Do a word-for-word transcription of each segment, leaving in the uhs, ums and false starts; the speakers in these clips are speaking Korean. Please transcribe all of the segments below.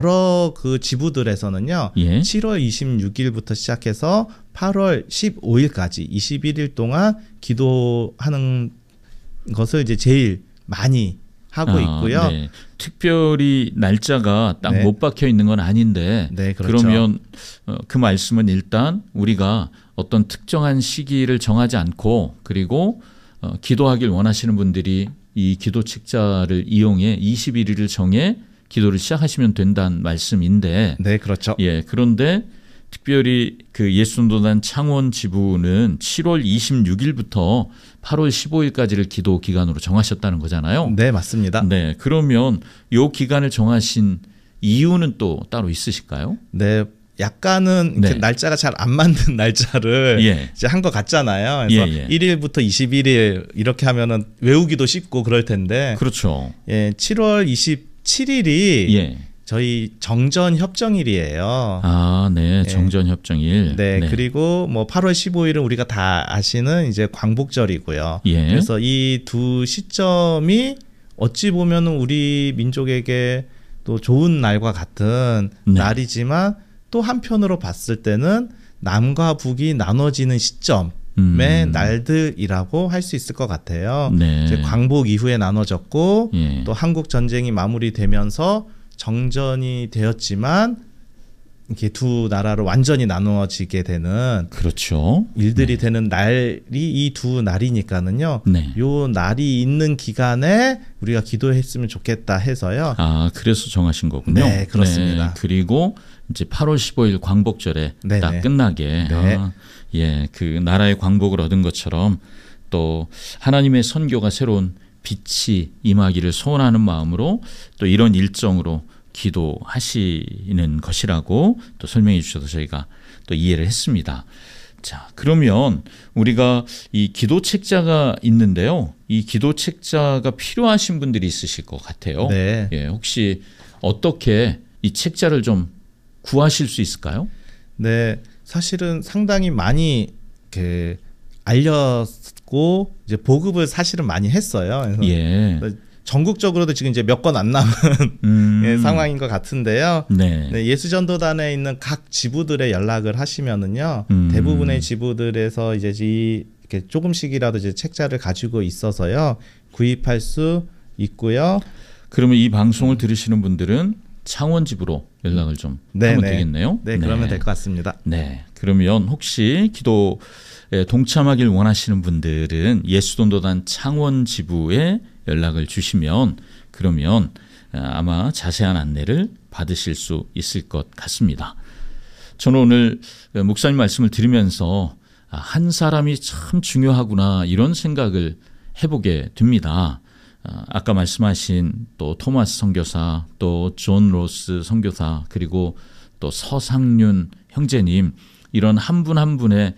여러 그 지부들에서는요. 예. 칠월 이십육일부터 시작해서 팔월 십오일까지 이십일 일 동안 기도하는 것을 이제 제일 많이 하고 아, 있고요. 네. 특별히 날짜가 딱 네. 못 박혀 있는 건 아닌데 네, 그렇죠. 그러면 어, 그 말씀은 일단 우리가 어떤 특정한 시기를 정하지 않고 그리고 어, 기도하길 원하시는 분들이 이 기도 책자를 이용해 이십일 일을 정해 기도를 시작하시면 된다는 말씀인데 네, 그렇죠. 예, 그런데 특별히 그 예수전도단 창원 지부는 칠월 이십육일부터 팔월 십오일까지를 기도 기간으로 정하셨다는 거잖아요. 네, 맞습니다. 네, 그러면 이 기간을 정하신 이유는 또 따로 있으실까요? 네, 약간은 네. 이렇게 날짜가 잘 안 맞는 날짜를 예. 이제 한 것 같잖아요. 그래서 예, 예. 일일부터 이십일 일 이렇게 하면은 외우기도 쉽고 그럴 텐데, 그렇죠. 예, 칠월 이십칠일이 예. 저희 정전 협정일이에요. 아, 네, 정전 협정일. 네, 그리고 뭐 팔월 십오일은 우리가 다 아시는 이제 광복절이고요. 예. 그래서 이 두 시점이 어찌 보면은 우리 민족에게 또 좋은 날과 같은 네. 날이지만 또 한편으로 봤을 때는 남과 북이 나눠지는 시점의 음. 날들이라고 할 수 있을 것 같아요. 네. 이제 광복 이후에 나눠졌고 예. 또 한국 전쟁이 마무리되면서 정전이 되었지만 이렇게 두 나라로 완전히 나누어지게 되는 그렇죠. 일들이 네. 되는 날이 이 두 날이니까는요. 네. 요 날이 있는 기간에 우리가 기도했으면 좋겠다 해서요. 아, 그래서 정하신 거군요. 네, 그렇습니다. 네, 그리고 이제 팔월 십오일 광복절에 네네. 딱 끝나게 네. 아, 예, 그 나라의 광복을 얻은 것처럼 또 하나님의 선교가 새로운 빛이 임하기를 소원하는 마음으로 또 이런 일정으로 기도하시는 것이라고 또 설명해 주셔서 저희가 또 이해를 했습니다. 자, 그러면 우리가 이 기도 책자가 있는데요. 이 기도 책자가 필요하신 분들이 있으실 것 같아요. 네. 예, 혹시 어떻게 이 책자를 좀 구하실 수 있을까요? 네, 사실은 상당히 많이 그 알렸고 이제 보급을 사실은 많이 했어요. 그래서 예. 전국적으로도 지금 이제 몇 건 안 남은 음. 예, 상황인 것 같은데요. 네. 네, 예수전도단에 있는 각 지부들에 연락을 하시면은요, 음. 대부분의 지부들에서 이제 이 이렇게 조금씩이라도 이제 책자를 가지고 있어서요 구입할 수 있고요. 그러면 이 방송을 들으시는 분들은 창원집으로 연락을 좀 네, 하면 네. 되겠네요. 네, 그러면 될 것 같습니다. 네, 그러면 혹시 기도에 동참하길 원하시는 분들은 예수전도단 창원지부에 연락을 주시면 그러면 아마 자세한 안내를 받으실 수 있을 것 같습니다. 저는 오늘 목사님 말씀을 들으면서 한 사람이 참 중요하구나 이런 생각을 해보게 됩니다. 아까 말씀하신 또 토마스 선교사, 또 존 로스 선교사, 그리고 또 서상륜 형제님 이런 한 분 한 분의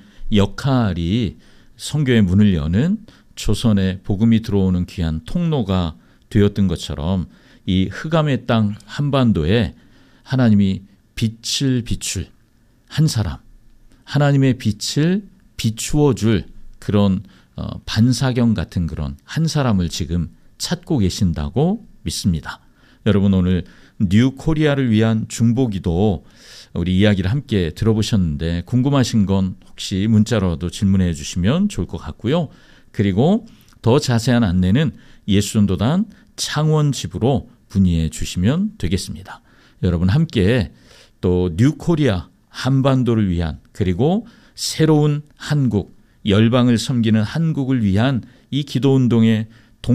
역할이 선교의 문을 여는 조선의 복음이 들어오는 귀한 통로가 되었던 것처럼 이 흑암의 땅 한반도에 하나님이 빛을 비출 한 사람, 하나님의 빛을 비추어 줄 그런 어, 반사경 같은 그런 한 사람을 지금 찾고 계신다고 믿습니다. 여러분 오늘 뉴 코리아를 위한 중보기도 우리 이야기를 함께 들어보셨는데 궁금하신 건 혹시 문자로도 질문해 주시면 좋을 것 같고요. 그리고 더 자세한 안내는 예수전도단 창원집으로 문의해 주시면 되겠습니다. 여러분 함께 또 뉴코리아 한반도를 위한 그리고 새로운 한국, 열방을 섬기는 한국을 위한 이 기도운동에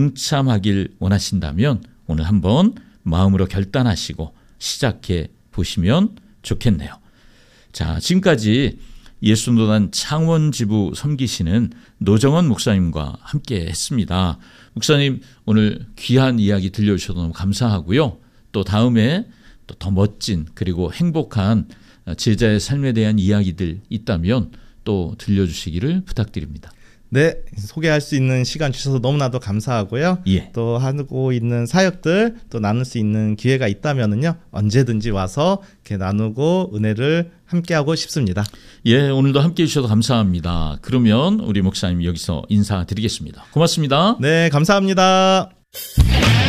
동참하길 원하신다면 오늘 한번 마음으로 결단하시고 시작해 보시면 좋겠네요. 자, 지금까지 예수전도단 창원지부 섬기시는 노정원 목사님과 함께 했습니다. 목사님 오늘 귀한 이야기 들려주셔서 너무 감사하고요. 또 다음에 또 더 멋진 그리고 행복한 제자의 삶에 대한 이야기들 있다면 또 들려주시기를 부탁드립니다. 네, 소개할 수 있는 시간 주셔서 너무나도 감사하고요. 예. 또 하고 있는 사역들 또 나눌 수 있는 기회가 있다면은요 언제든지 와서 이렇게 나누고 은혜를 함께하고 싶습니다. 예, 오늘도 함께해 주셔서 감사합니다. 그러면 우리 목사님 여기서 인사드리겠습니다. 고맙습니다. 네, 감사합니다.